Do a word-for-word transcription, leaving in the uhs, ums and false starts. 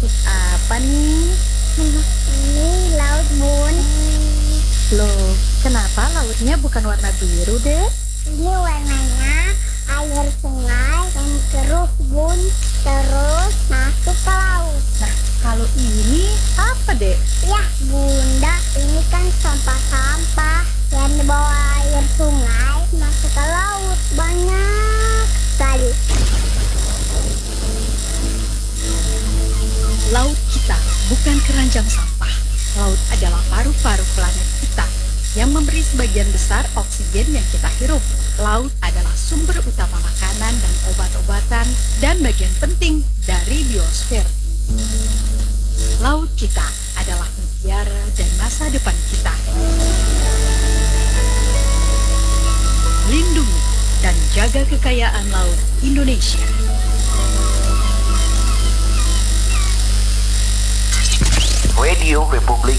Makhluk apa nih? Ini laut, Bun. Loh, kenapa lautnya bukan warna biru, Dek? Ini warnanya air sungai yang keruh, Bun. Terus masuk ke laut. Nah, kalau ini apa, Dek? Yah, Bunda, ini kan sampah-sampah yang dibawa air sungai masuk ke laut. Banyak sekali. Laut kita bukan keranjang sampah. Laut adalah paru-paru planet kita yang memberi sebagian besar oksigen yang kita hirup. Laut adalah sumber utama makanan dan obat-obatan dan bagian penting dari biosfer. Laut kita adalah mutiara dan masa depan kita. Lindungi dan jaga kekayaan laut Indonesia. Radio Republik